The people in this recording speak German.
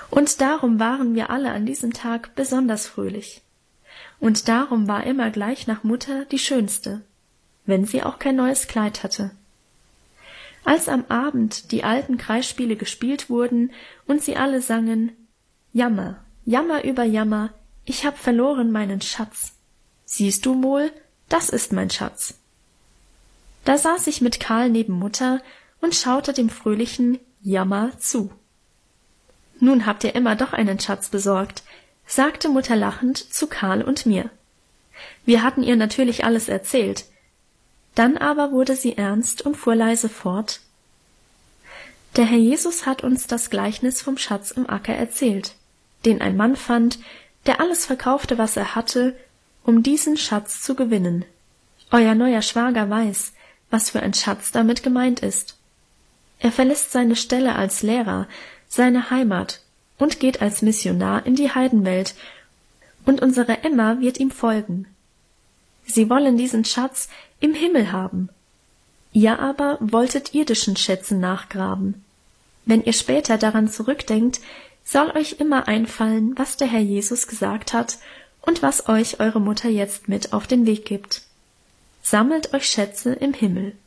Und darum waren wir alle an diesem Tag besonders fröhlich. Und darum war immer gleich nach Mutter die Schönste, wenn sie auch kein neues Kleid hatte. Als am Abend die alten Kreisspiele gespielt wurden und sie alle sangen: »Jammer, Jammer über Jammer, ich hab verloren meinen Schatz. Siehst du, Mol, das ist mein Schatz.« Da saß ich mit Karl neben Mutter und schaute dem fröhlichen Jammer zu. »Nun habt ihr immer doch einen Schatz besorgt«, sagte Mutter lachend zu Karl und mir. Wir hatten ihr natürlich alles erzählt. Dann aber wurde sie ernst und fuhr leise fort: »Der Herr Jesus hat uns das Gleichnis vom Schatz im Acker erzählt, den ein Mann fand, der alles verkaufte, was er hatte, um diesen Schatz zu gewinnen. Euer neuer Schwager weiß, was für ein Schatz damit gemeint ist. Er verlässt seine Stelle als Lehrer, seine Heimat und geht als Missionar in die Heidenwelt, und unsere Emma wird ihm folgen. Sie wollen diesen Schatz im Himmel haben. Ihr aber wolltet irdischen Schätzen nachgraben. Wenn ihr später daran zurückdenkt, soll euch immer einfallen, was der Herr Jesus gesagt hat und was euch eure Mutter jetzt mit auf den Weg gibt. Sammelt euch Schätze im Himmel.«